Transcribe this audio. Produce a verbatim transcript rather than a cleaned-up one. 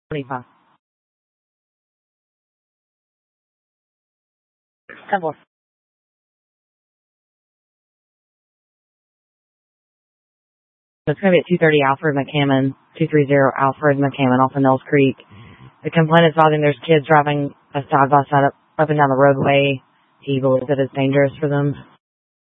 twenty-five. Couple. It's going to be at two thirty Alfred McCammon, two thirty Alfred McCammon off of Knowles Creek. The complaint is bothering there's kids driving a side by side up, up and down the roadway. He believes that it's dangerous for them.